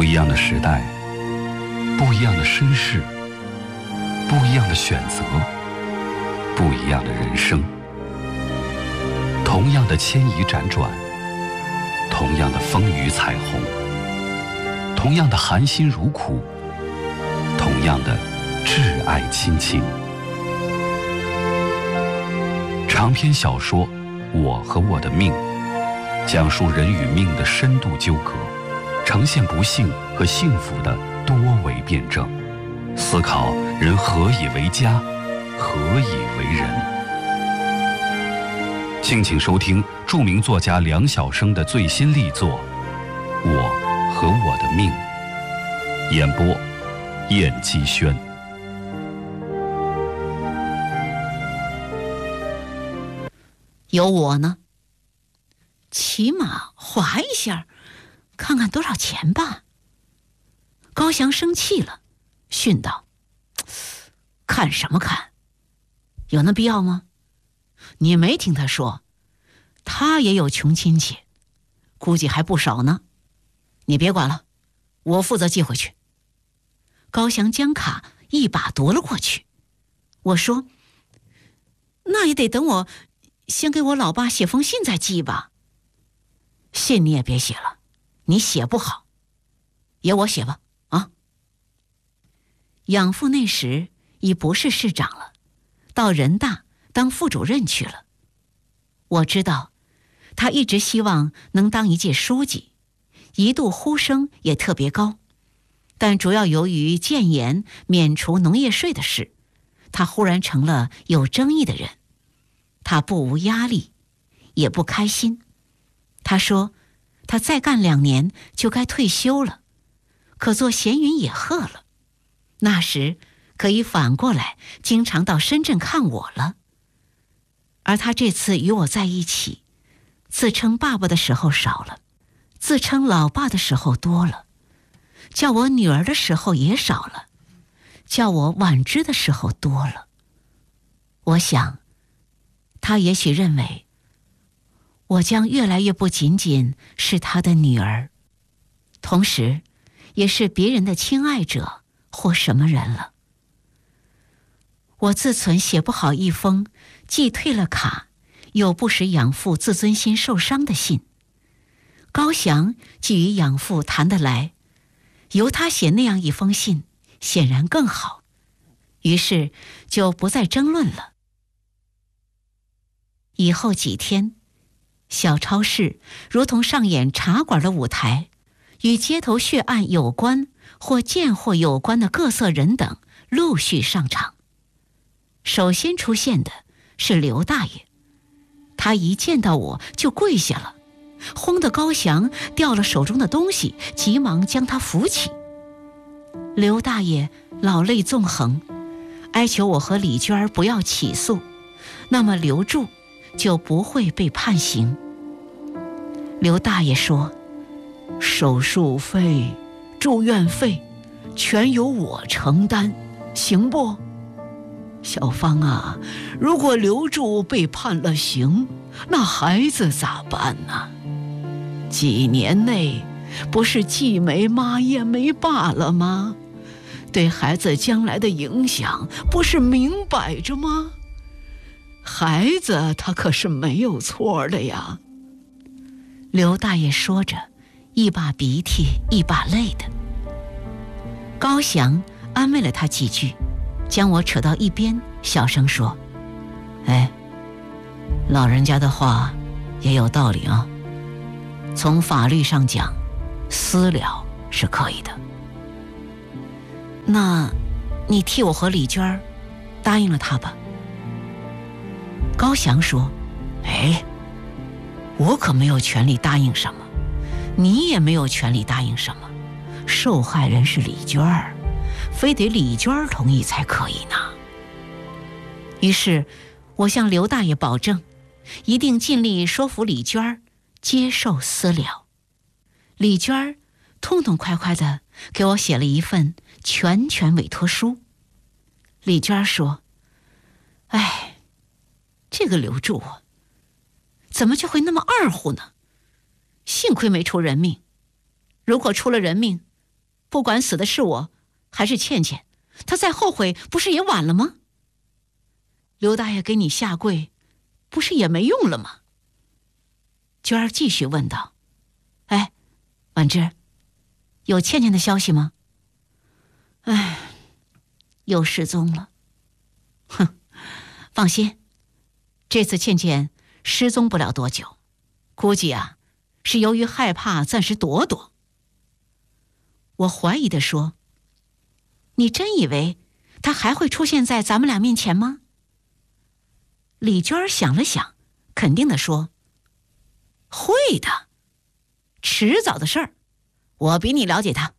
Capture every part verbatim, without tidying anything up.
不一样的时代，不一样的身世，不一样的选择，不一样的人生。同样的牵移辗转，同样的风雨彩虹，同样的含辛茹苦，同样的挚爱亲情。长篇小说《我和我的命》，讲述人与命的深度纠葛，呈现不幸和幸福的多维辩证，思考人何以为家，何以为人。敬请收听著名作家梁晓声的最新力作《我和我的命》，演播燕姬轩。 有我呢，起码划一下，看看多少钱吧。高翔生气了，训道：“看什么看？有那必要吗？你没听他说，他也有穷亲戚，估计还不少呢。你别管了，我负责寄回去。”高翔将卡一把夺了过去。我说：“那也得等我先给我老爸写封信再寄吧。”信你也别写了，你写不好，也我写吧啊。养父那时已不是市长了，到人大当副主任去了。我知道他一直希望能当一届书记，一度呼声也特别高，但主要由于建言免除农业税的事，他忽然成了有争议的人。他不无压力，也不开心。他说他再干两年就该退休了，可做闲云野鹤了，那时可以反过来经常到深圳看我了。而他这次与我在一起，自称爸爸的时候少了，自称老爸的时候多了，叫我女儿的时候也少了，叫我婉之的时候多了。我想他也许认为我将越来越不仅仅是他的女儿，同时也是别人的亲爱者或什么人了。我自存写不好一封既退了卡又不使养父自尊心受伤的信。高翔既与养父谈得来，由他写那样一封信显然更好，于是就不再争论了。以后几天，小超市如同上演茶馆的舞台，与街头血案有关或贱货有关的各色人等陆续上场。首先出现的是刘大爷，他一见到我就跪下了，轰得高翔掉了手中的东西，急忙将他扶起。刘大爷老泪纵横，哀求我和李娟不要起诉，那么刘柱就不会被判刑。刘大爷说：“手术费、住院费全由我承担，行不？小芳啊，如果刘柱被判了刑，那孩子咋办呢？几年内不是既没妈也没爸了吗？对孩子将来的影响不是明摆着吗？孩子他可是没有错的呀。”刘大爷说着，一把鼻涕一把泪的。高翔安慰了他几句，将我扯到一边，小声说：“哎，老人家的话也有道理啊。从法律上讲，私了是可以的。那你替我和李娟答应了他吧。”高翔说：“哎，我可没有权利答应什么，你也没有权利答应什么。受害人是李娟儿，非得李娟儿同意才可以呢。”于是我向刘大爷保证，一定尽力说服李娟儿接受私了。李娟儿痛痛快快地给我写了一份全权委托书。李娟儿说：“哎，这个刘柱怎么就会那么二乎呢？幸亏没出人命，如果出了人命， 不管死的是我还是倩倩，他再后悔不是也晚了吗？刘大爷给你下跪，不是也没用了吗？娟儿继续问道：哎，婉芝，有倩倩的消息吗？哎，又失踪了。哼，放心，这次倩倩失踪不了多久，估计啊，是由于害怕暂时躲躲。我怀疑地说：你真以为她还会出现在咱们俩面前吗？李娟想了想，肯定地说：会的，迟早的事儿，我比你了解她。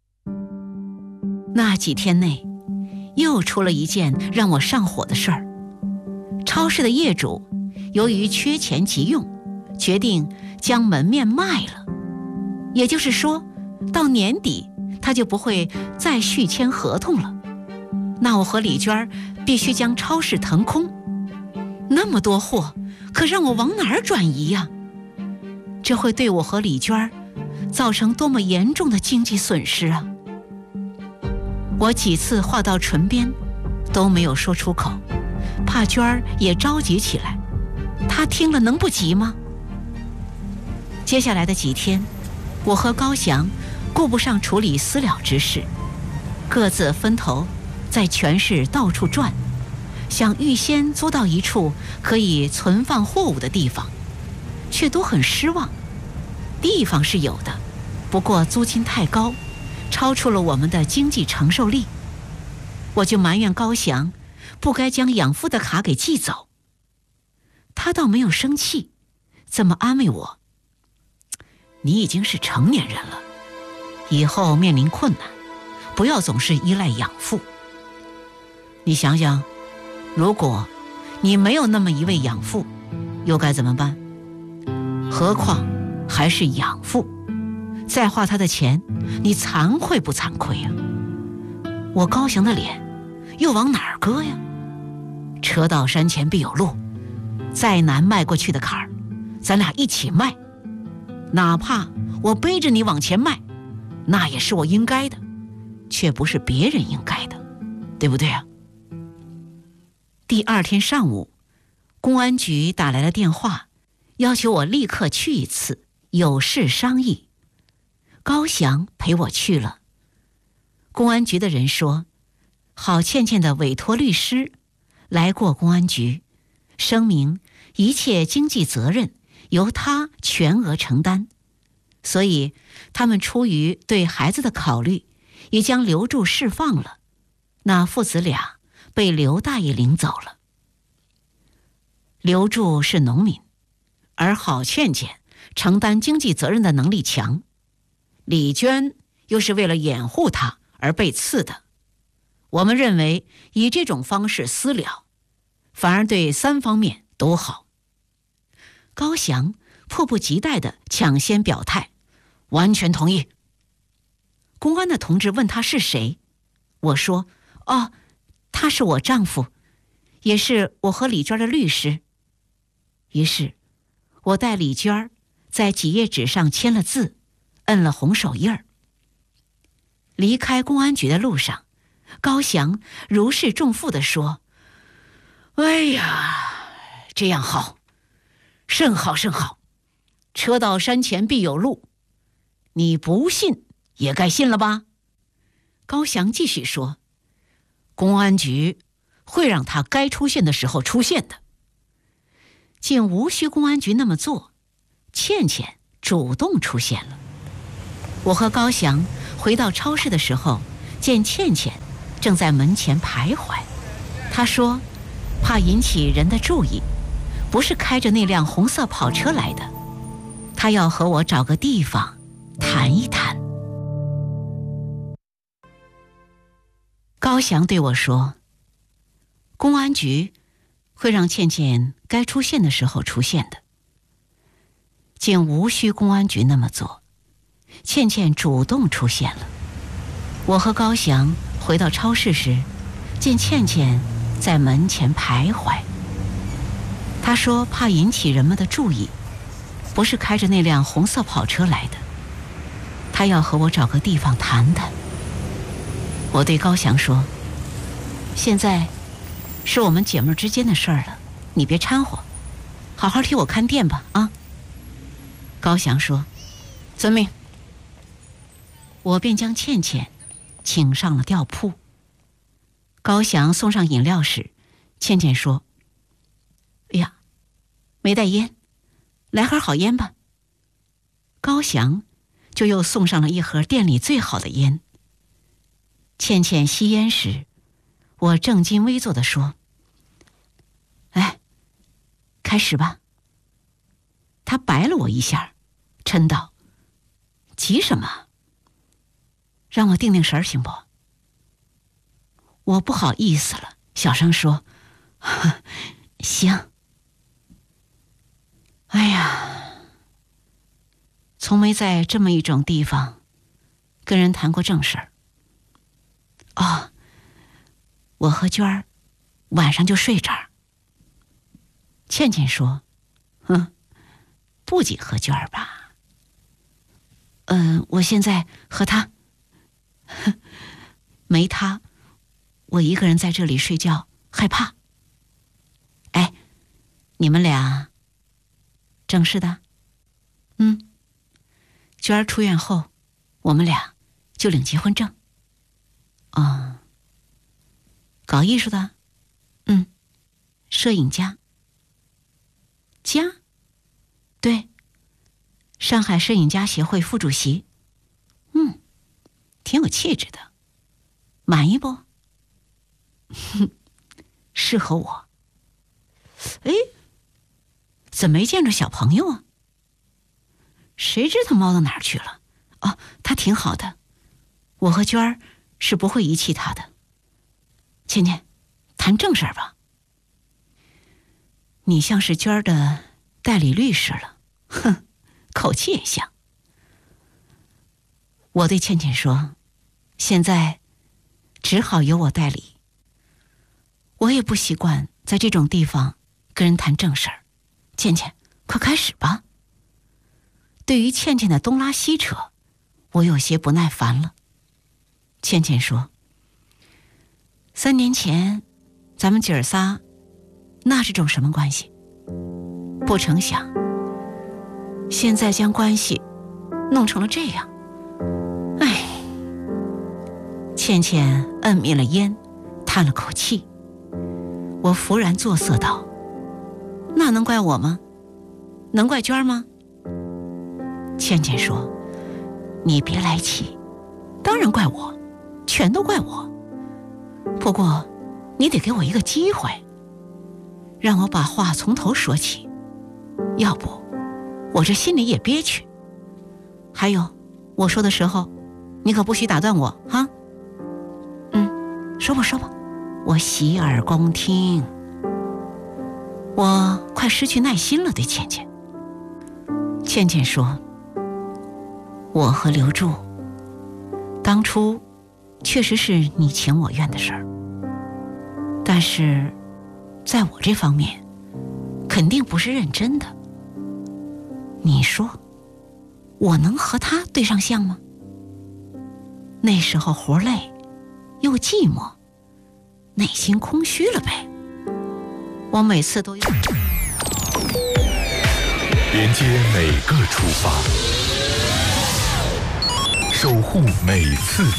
那几天内又出了一件让我上火的事儿。超市的业主由于缺钱急用，决定将门面卖了，也就是说到年底他就不会再续签合同了。那我和李娟必须将超市腾空，那么多货可让我往哪儿转移呀？这会对我和李娟造成多么严重的经济损失啊！我几次话到唇边都没有说出口，怕娟儿也着急起来，她听了能不急吗？接下来的几天，我和高翔顾不上处理私了之事，各自分头在全市到处转，想预先租到一处可以存放货物的地方，却都很失望。地方是有的，不过租金太高，超出了我们的经济承受力。我就埋怨高翔不该将养父的卡给寄走，他倒没有生气，这么安慰我：你已经是成年人了，以后面临困难，不要总是依赖养父。你想想，如果你没有那么一位养父，又该怎么办？何况还是养父，再花他的钱，你惭愧不惭愧呀？我高翔的脸又往哪儿搁呀？车到山前必有路，再难迈过去的坎儿，咱俩一起迈。哪怕我背着你往前迈，那也是我应该的，却不是别人应该的，对不对啊？第二天上午，公安局打来了电话，要求我立刻去一次，有事商议。高翔陪我去了。公安局的人说，郝倩倩的委托律师来过公安局，声明一切经济责任由他全额承担，所以他们出于对孩子的考虑，也将刘柱释放了。那父子俩被刘大爷领走了。刘柱是农民，而郝倩倩承担经济责任的能力强，李娟又是为了掩护他而被刺的。我们认为以这种方式私了，反而对三方面都好。高翔迫不及待地抢先表态，完全同意。公安的同志问他是谁，我说：哦，他是我丈夫，也是我和李娟的律师。于是我带李娟在几页纸上签了字，摁了红手印儿。离开公安局的路上，高翔如释重负地说：哎呀，这样好，甚好甚好，车到山前必有路，你不信也该信了吧？高翔继续说：公安局会让他该出现的时候出现的。竟无需公安局那么做，倩倩主动出现了。我和高翔回到超市的时候，见倩倩正在门前徘徊。她说怕引起人的注意，不是开着那辆红色跑车来的，她要和我找个地方谈一谈。高翔对我说，公安局会让倩倩该出现的时候出现的，竟无需公安局那么做，倩倩主动出现了。我和高翔回到超市时，见倩倩在门前徘徊。她说怕引起人们的注意，不是开着那辆红色跑车来的，她要和我找个地方谈谈。 我对高翔说：“现在是我们姐妹之间的事儿了，你别掺和，好好替我看店吧啊。”高翔说：“遵命。”我便将倩倩请上了吊铺。高翔送上饮料时，倩倩说：“哎呀，没带烟，来盒好烟吧。”高翔就又送上了一盒店里最好的烟。倩倩吸烟时，我正襟危坐地说：“哎，开始吧。”她白了我一下，嗔道：“急什么？让我定定神儿行不？”我不好意思了，小声说：“行。”哎呀，从没在这么一种地方跟人谈过正事儿。哦，我和娟儿晚上就睡这儿。倩倩说：“哼，不仅和娟儿吧。嗯、呃，我现在和她，没她，我一个人在这里睡觉害怕。哎，你们俩正式的？嗯，娟儿出院后，我们俩就领结婚证。哦，搞艺术的？嗯，摄影家。家？对，上海摄影家协会副主席。嗯，挺有气质的，满意不？哼，适合我。哎，怎么没见着小朋友啊？谁知他猫到哪儿去了？哦，他挺好的，我和娟儿是不会遗弃他的。倩倩，谈正事儿吧。你像是娟儿的代理律师了，哼，口气也像。我对倩倩说：“现在只好由我代理。我也不习惯在这种地方跟人谈正事儿。倩倩，快开始吧。”对于倩倩的东拉西扯，我有些不耐烦了。倩倩说：“三年前，咱们姐儿仨，那是种什么关系？不成想，现在将关系弄成了这样。唉。”倩倩摁灭了烟，叹了口气。我拂然作色道：“那能怪我吗？能怪娟儿吗？”倩倩说：“你别来气，当然怪我，全都怪我。不过，你得给我一个机会，让我把话从头说起，要不，我这心里也憋屈。还有，我说的时候，你可不许打断我哈。嗯，说吧说吧，我洗耳恭听。”我快失去耐心了，对倩倩。倩倩说：“我和刘柱，当初确实是你情我愿的事儿，但是在我这方面，肯定不是认真的。你说，我能和他对上项吗？那时候活累，又寂寞，内心空虚了呗。我每次都有连接每个出发，守护每次